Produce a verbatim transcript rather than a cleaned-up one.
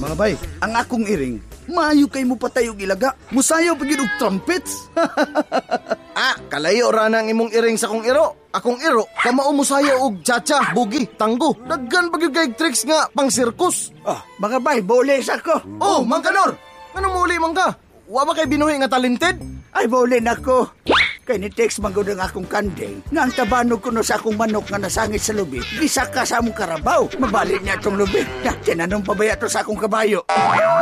Mga bay, ang akong iring, maayo kay mo patayog ilaga. Musayaw pagid og trumpets. Ah, kalayo ra nang imong iring sa kong iro. Akong iro, kamao mo sayo og cha-cha, bugi, tanggo. Daggan pag yung kay tricks nga pang sirkus. Oh, mga bay, boles ako. Oh, Mang Kanor! Anong muli man ka? Wa ba kay binuhi nga talented? Ay, bolen ako. Kay ni text manggod ang akong kandeng nga ang tabanog ko no sa akong manok nga nasangit sa lubi. Bisa ka sa among karabaw. Mabalik niya itong lubi. Na, tinanong pa ba to sa akong kabayo?